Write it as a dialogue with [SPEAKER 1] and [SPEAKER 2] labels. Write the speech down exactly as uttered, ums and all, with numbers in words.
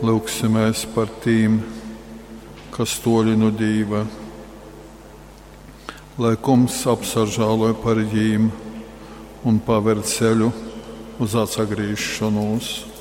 [SPEAKER 1] lūksimies par tīm, kas toļi no Dīva, lai kungs apsažāloj par jīm un paver ceļu uz atsagrīšanos.